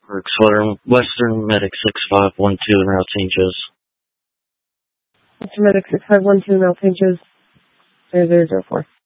Works Western Medic 6512 in Routine Joes. Western Medic 6512 in Routine Joes. 0004.